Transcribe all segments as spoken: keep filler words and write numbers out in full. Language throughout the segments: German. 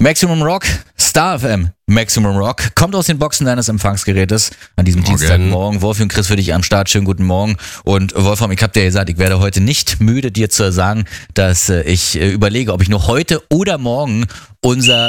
Maximum Rock, Star F M, Maximum Rock, kommt aus den Boxen deines Empfangsgerätes an diesem Morgen. Dienstagmorgen. Wolfi und Chris für dich am Start. Schönen guten Morgen. Und Wolfram, ich habe dir gesagt, ich werde heute nicht müde, dir zu sagen, dass äh, ich äh, überlege, ob ich noch heute oder morgen unser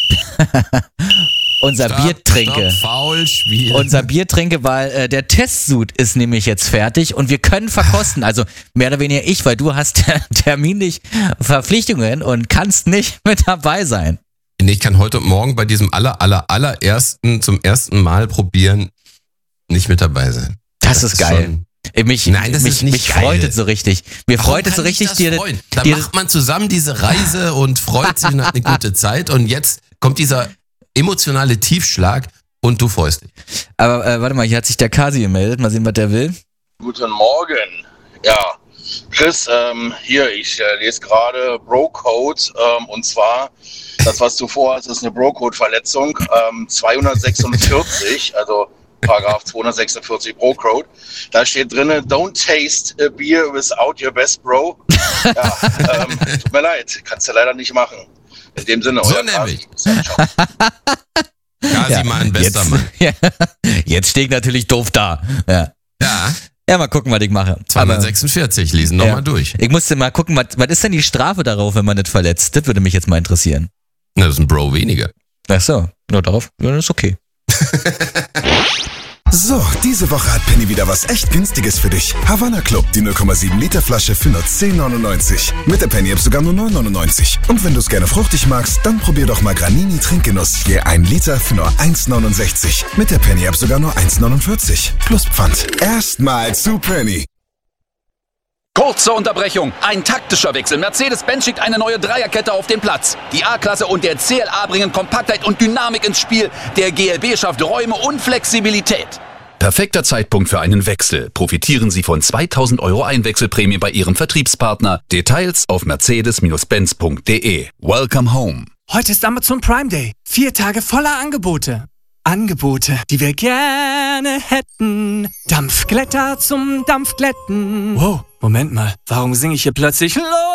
unser Stopp, Bier trinke. Stopp, faul spielen. Unser Bier trinke, weil äh, der Testsud ist nämlich jetzt fertig und wir können verkosten. Also mehr oder weniger ich, weil du hast terminlich Verpflichtungen und kannst nicht mit dabei sein. Nee, ich kann heute und morgen bei diesem aller, aller, allerersten zum ersten Mal probieren nicht mit dabei sein. Das, das ist geil. Schon, mich Nein, das mich, ist nicht mich geil. freut es so richtig. Mir Warum freut es so kann ich richtig, das dir, freuen? Da dir macht man zusammen diese Reise und freut sich und hat eine gute Zeit und jetzt kommt dieser emotionale Tiefschlag und du freust dich. Aber äh, warte mal, hier hat sich der Kasi gemeldet. Mal sehen, was der will. Guten Morgen. Ja, Chris, ähm, hier, ich äh, lese gerade Bro-Code ähm, und zwar, das, was du vorhast, ist eine Bro-Code-Verletzung, ähm, zweihundertsechsundvierzig, also Paragraph zweihundertsechsundvierzig Bro-Code. Da steht drin, don't taste a beer without your best bro. Ja, ähm, tut mir leid, kannst du leider nicht machen. In dem Sinne, So euer nämlich. Kasi. Kasi Ja, mal ein bester jetzt, Mann. ja, jetzt stehe ich natürlich doof da. Ja. Ja, ja, mal gucken, was ich mache. zweihundertsechsundvierzig, lesen Aber, nochmal durch. Ich musste mal gucken, was, was ist denn die Strafe darauf, wenn man nicht verletzt? Das würde mich jetzt mal interessieren. Na, das ist ein Bro weniger. Ach so, nur darauf, ja, das ist okay. So, diese Woche hat Penny wieder was echt Günstiges für dich. Havanna Club, die null Komma sieben Liter Flasche für nur zehn neunundneunzig. Mit der Penny App sogar nur neun neunundneunzig. Und wenn du es gerne fruchtig magst, dann probier doch mal Granini Trinkgenuss. Je ein Liter für nur eins neunundsechzig. Mit der Penny App sogar nur eins neunundvierzig. Plus Pfand. Erstmal zu Penny. Kurze Unterbrechung. Ein taktischer Wechsel. Mercedes-Benz schickt eine neue Dreierkette auf den Platz. Die A-Klasse und der C L A bringen Kompaktheit und Dynamik ins Spiel. Der G L B schafft Räume und Flexibilität. Perfekter Zeitpunkt für einen Wechsel. Profitieren Sie von zweitausend Euro Einwechselprämie bei Ihrem Vertriebspartner. Details auf mercedes Benz punkt de. Welcome home. Heute ist Amazon Prime Day. Vier Tage voller Angebote. Angebote, die wir gerne hätten. Dampfglätter zum Dampfglätten. Wow, Moment mal. Warum singe ich hier plötzlich Los?